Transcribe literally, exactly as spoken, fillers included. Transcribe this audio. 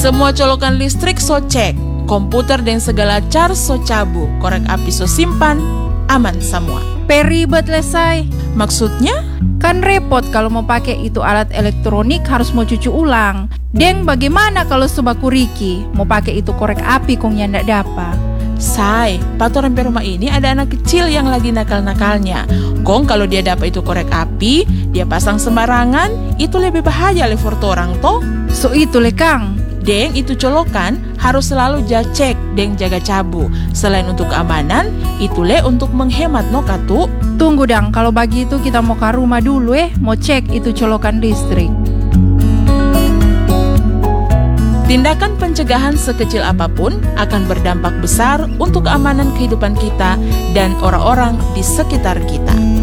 Semua colokan listrik so cek, komputer dan segala charge so cabu, korek api so simpan, aman semua. Peribet lesai. Maksudnya? Kan repot kalau mau pakai itu alat elektronik harus mau cuci ulang. Deng, bagaimana kalau sebaku Riki mau pakai itu korek api kong yang ndak dapat? Say, patoran pe rumah ini ada anak kecil yang lagi nakal-nakalnya. Kong kalau dia dapat itu korek api, dia pasang sembarangan, itu lebih bahaya le for torang toh. So itu le Kang. Deng itu colokan harus selalu jacek deng jaga cabu. Selain untuk keamanan, itu le untuk menghemat no katu. Tunggu dang, kalau begitu kita mau ke rumah dulu eh, mau cek itu colokan listrik. Tindakan pencegahan sekecil apapun akan berdampak besar untuk keamanan kehidupan kita dan orang-orang di sekitar kita.